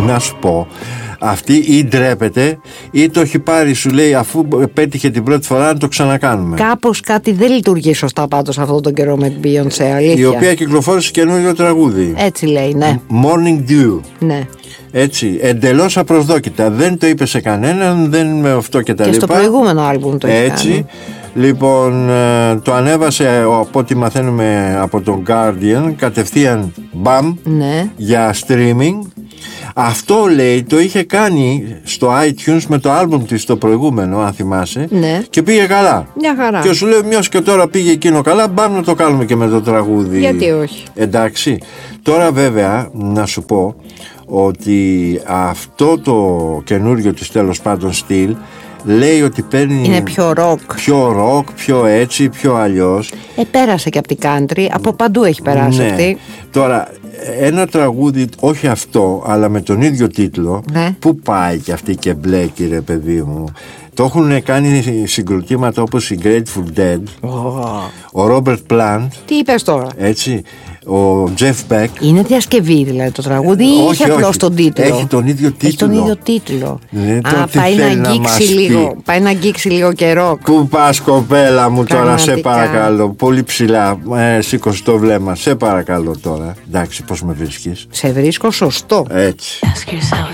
να σου πω, αυτή ή ντρέπεται ή το έχει πάρει, σου λέει, αφού πέτυχε την πρώτη φορά, να το ξανακάνουμε. Κάπως κάτι δεν λειτουργεί σωστά πάντως αυτόν τον καιρό με την Beyoncé, αλήθεια. Η οποία κυκλοφόρησε καινούριο τραγούδι. Έτσι λέει, ναι. Morning Dew. Ναι. Έτσι, εντελώς απροσδόκητα. Δεν το είπε σε κανέναν, δεν με αυτό και τα λοιπά. Και στο προηγούμενο άλμπουμ το έχει έτσι κάνει. Λοιπόν, το ανέβασε, από ό,τι μαθαίνουμε από τον Guardian, κατευθείαν μπαμ, ναι, για streaming. Αυτό, λέει, το είχε κάνει στο iTunes με το άλμπουμ της το προηγούμενο, αν θυμάσαι, ναι, και πήγε καλά. Μια χαρά. Και σου λέει, μιας και τώρα πήγε εκείνο καλά, μπαμ, να το κάνουμε και με το τραγούδι. Γιατί όχι. Εντάξει. Τώρα βέβαια να σου πω ότι αυτό το καινούριο της, τέλος πάντων, στυλ, λέει ότι παίρνει. Είναι πιο ροκ. Πιο ροκ, πιο έτσι, πιο αλλιώς. Πέρασε και από την country, από παντού έχει περάσει, ναι. αυτή. Τώρα, ένα τραγούδι, όχι αυτό, αλλά με τον ίδιο τίτλο, ναι. Πού πάει και αυτή και μπλέκει, ρε παιδί μου. Το έχουν κάνει συγκροτήματα όπως οι Grateful Dead, ο Robert Plant. Τι είπες τώρα? Έτσι, ο Jeff Beck. Είναι διασκευή δηλαδή το τραγούδι ή έχει απλώς τον τίτλο? Έχει τον ίδιο τίτλο. Έχει τον ίδιο τίτλο. Πάει να αγγίξει λίγο. Πάει να αγγίξει λίγο καιρό. Πού πας, κοπέλα μου, τώρα, σε παρακαλώ. Πολύ ψηλά. Σήκωσε το βλέμμα. Σε παρακαλώ τώρα. Εντάξει, πώς με βρίσκεις? Σε βρίσκω σωστό. Έτσι.